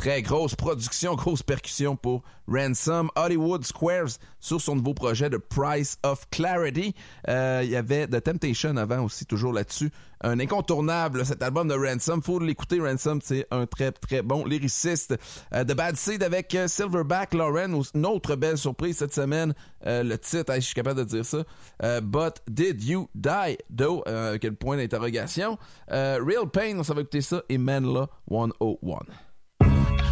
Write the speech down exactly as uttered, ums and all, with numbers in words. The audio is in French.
Très grosse production, grosse percussion pour Ransom. Hollywood Squares sur son nouveau projet de Price of Clarity. Euh, il y avait The Temptation avant aussi, toujours là-dessus. Un incontournable, cet album de Ransom. Faut l'écouter, Ransom, c'est un très très bon lyriciste. Euh, The Bad Seed avec euh, Silverback Lauren, une autre belle surprise cette semaine. Euh, le titre, hey, je suis capable de dire ça. Euh, But Did You Die? Though, euh, quel point d'interrogation. Euh, Real Pain, on s'en va écouter ça. Et Manla cent un.